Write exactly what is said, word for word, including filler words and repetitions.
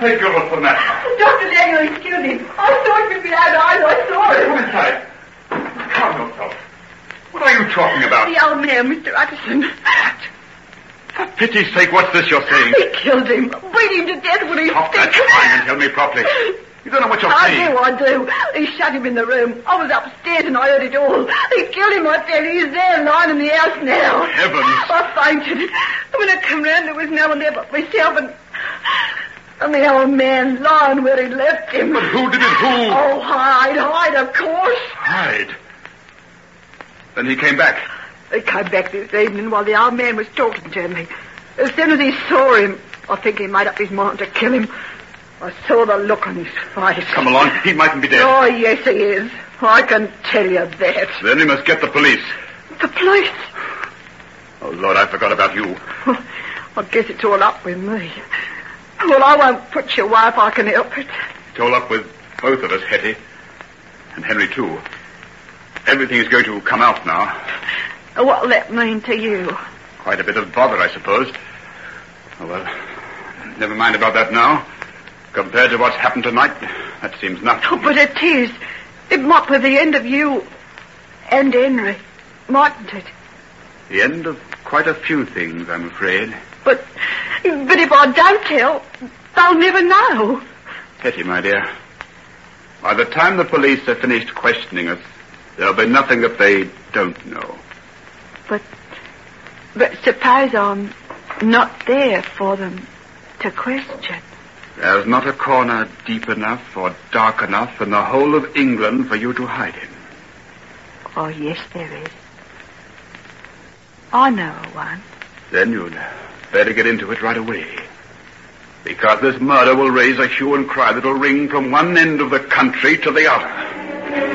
say Gilbert for that? Doctor Daniel, excuse me. I saw him behind eyes. I saw him. Come inside. Calm yourself. What are you talking about? The old man, Mister Utterson. For pity's sake, what's this you're saying? He killed him. Beat him to death when he Stop that crying and tell me properly. You don't know what you're I saying. I do, I do. He shut him in the room. I was upstairs and I heard it all. He killed him, I tell you. He's there lying in the house now. Heavens. I fainted. When I come round, there was no one there but myself and... And the old man lying where he left him. But who did it? Who? Oh, Hyde. Hyde, of course. Hyde. Then he came back. He came back this evening while the old man was talking to me. As soon as he saw him, I think he made up his mind to kill him. I saw the look on his face. Come along. He mightn't be dead. Oh, yes, he is. I can tell you that. Then we must get the police. The police? Oh, Lord, I forgot about you. I guess it's all up with me. Well, I won't put you away if I can help it. It's all up with both of us, Hetty. And Henry, too. Everything is going to come out now. What'll that mean to you? Quite a bit of bother, I suppose. Oh, well, never mind about that now. Compared to what's happened tonight, that seems nothing. Oh, but it is. It might be the end of you and Henry, mightn't it? The end of quite a few things, I'm afraid. But, but if I don't tell, they'll never know. Hetty, my dear, by the time the police have finished questioning us, there'll be nothing that they don't know. But, but suppose I'm not there for them to question. There's not a corner deep enough or dark enough in the whole of England for you to hide in. Oh, yes, there is. I know of one. Then you'd better get into it right away. Because this murder will raise a hue and cry that'll ring from one end of the country to the other.